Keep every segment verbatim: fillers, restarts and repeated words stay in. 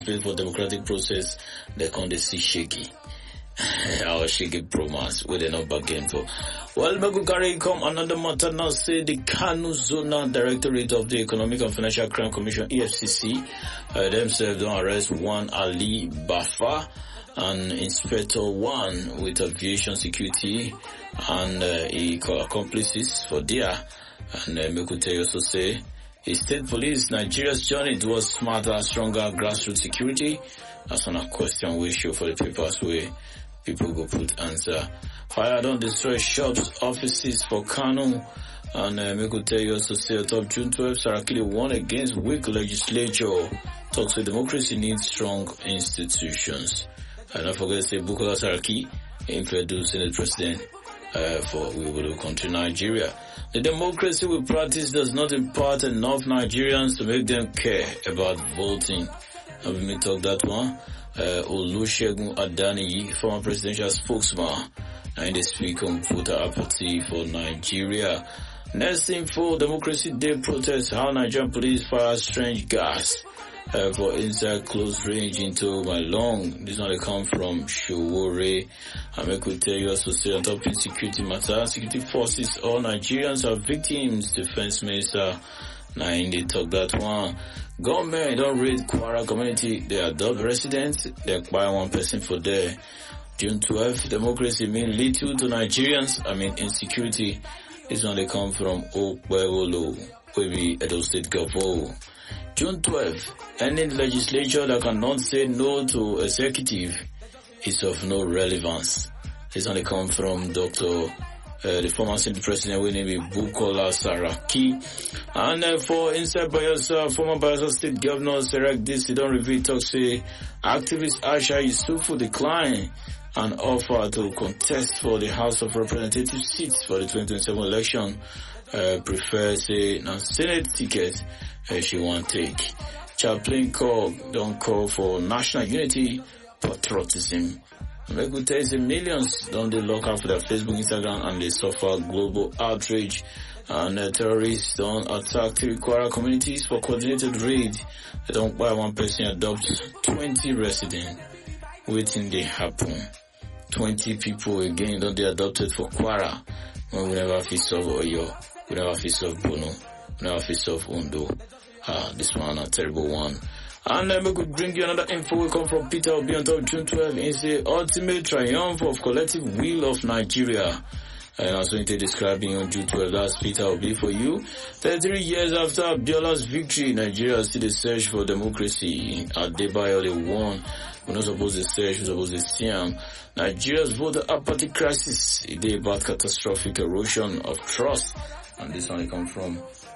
for democratic process, they can they see shaky. Our shaky promise where they not bargain for. Well, Megugari come another matter now say the Kanu Zona Directorate of the Economic and Financial Crime Commission E F C C uh, themselves don't arrest one Ali Bafa and Inspector One with aviation security and uh, he accomplices for there. And uh, Megute also say the state police Nigeria's journey towards smarter, stronger grassroots security. That's not a question we show for the papers where people go put answer. Fire don't destroy shops, offices for Kanu. And uh, Megute also say on top June twelfth, Sarakili won against weak legislature. Talks with democracy needs strong institutions. And don't forget to say Bukola Saraki, introduced Senate President uh, for we will country Nigeria. The democracy we practice does not impart enough Nigerians to make them care about voting. And we may talk that one. Uh, Olusegun Adaniyi, former presidential spokesman, and they speak on voter apathy for Nigeria. Next info, Democracy Day protest, how Nigerian police fire strange gas uh, for inside close range into my lung. This one they come from Showore. I make we tell you also say on top of security matter, security forces, all Nigerians are victims. Defense Minister, now in they talk that one. Government don't raid Kwara community, they adopt residents, they acquire one person for there. June twelfth, democracy mean little to Nigerians, I mean insecurity. This one they come from Okwewolo, Kwebi, Edo State Gavo. June twelfth, any legislature that cannot say no to executive is of no relevance. This one they come from Doctor Uh, the former Senate President will name Bukola Saraki. And uh, for inside Bayelsa, former Bayelsa State Governor Serek Disi don't reveal talk say activist Aisha Yusufu decline and offer to contest for the House of Representatives seats for the twenty twenty-seven election. Uh, prefer say now Senate ticket uh, she won't take. Chaplain call don't call for national unity, patriotism. Make we tell you millions don't they lock up for their Facebook, Instagram, and they suffer global outrage. And uh, terrorists don't attack three Kwara communities for coordinated raid. They don't buy one person adopt twenty residents. Waiting they happen. Twenty people again don't they adopted for Kwara. When we never feel solve Oyo, we never feel solve Bono, we never feel solve Undo. Ah, this one a terrible one. And then we could bring you another info. We come from Peter Obi on top of June twelfth. It's the ultimate triumph of collective will of Nigeria. And also into describing on June twelfth, that's Peter Obi for you. thirty-three years after Abiola's victory, Nigeria still the search for democracy. Adebayo they won. We're not supposed to search, we're supposed to see them. Nigeria's voter apathy crisis. It is about catastrophic erosion of trust. And this one comes from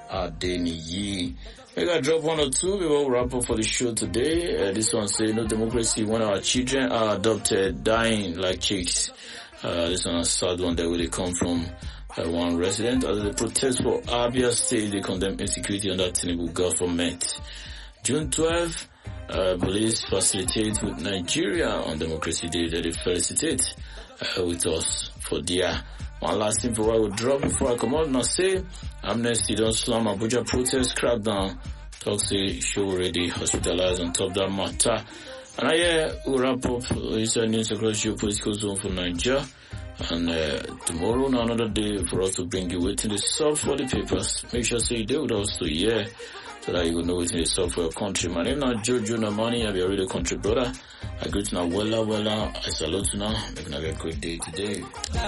Adeniyi. We gotta drop one or two before we wrap up for the show today. Uh, this one say no democracy when our children are adopted, dying like chicks. Uh, this one a sad one that where they come from uh, one resident. As they protest for Abia State, they condemn insecurity under Tinubu government. June twelfth, uh, police facilitate with Nigeria on Democracy Day that they felicitate uh, with us for their one last thing for I will drop before I come out and say Amnesty don't slam Abuja protest crackdown. Talk say show already hospitalized on top of that matter. And I yeah, we'll wrap up this news across geopolitical zone for Nigeria. And uh, tomorrow now another day for us to bring you waiting the solve for the papers. Make sure say you do with us to yeah, so that you will know waiting the solve for your country. My name is Jojo Namani, I'm your radio country brother. I greet now Wella Wella, I salute you now. Make a great day today.